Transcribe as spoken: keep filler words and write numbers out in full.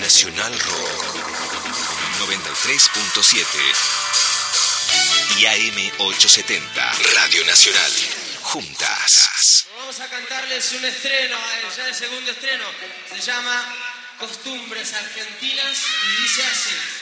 Nacional Rock noventa y tres punto siete y A M ochocientos setenta. Radio Nacional. Juntas. Vamos a cantarles un estreno, ya el segundo estreno. Se llama Costumbres Argentinas y dice así.